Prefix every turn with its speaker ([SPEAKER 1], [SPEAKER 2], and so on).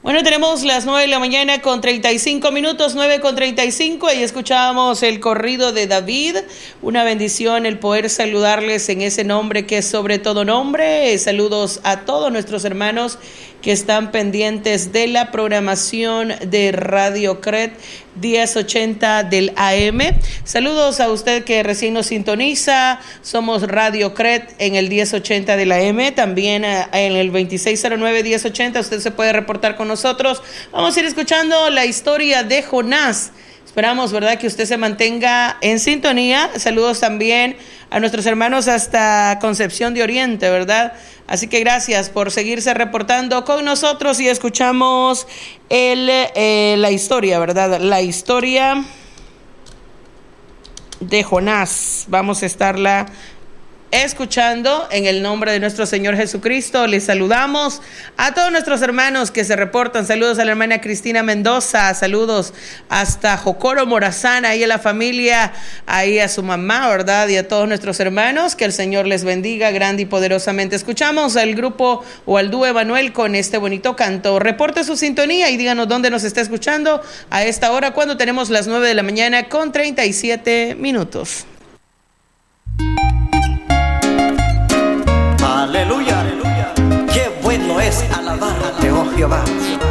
[SPEAKER 1] Bueno, tenemos las 9 de la mañana con 35 minutos, 9:35, y escuchábamos el corrido de David. Una bendición el poder saludarles en ese nombre que es sobre todo nombre. Saludos a todos nuestros hermanos que están pendientes de la programación de Radio CRED 1080 del AM. Saludos a usted que recién nos sintoniza. Somos Radio CRED en el 1080 del AM, también en el 2609-1080 usted se puede reportar con nosotros. Vamos a ir escuchando la historia de Jonás. Esperamos, ¿verdad?, que usted se mantenga en sintonía. Saludos también a nuestros hermanos hasta Concepción de Oriente, ¿verdad? Así que gracias por seguirse reportando con nosotros y escuchamos la historia, ¿verdad? La historia de Jonás. Vamos a estarla escuchando en el nombre de nuestro Señor Jesucristo. Les saludamos a todos nuestros hermanos que se reportan. Saludos a la hermana Cristina Mendoza, saludos hasta Jocoro, Morazán, ahí a la familia, ahí a su mamá, ¿verdad? Y a todos nuestros hermanos, que el Señor les bendiga grande y poderosamente. Escuchamos al grupo o al dúo Emanuel con este bonito canto. Reporte su sintonía y díganos dónde nos está escuchando a esta hora, cuando tenemos las 9 de la mañana con 37 minutos.
[SPEAKER 2] Aleluya, aleluya. Qué bueno es alabar a Jehová.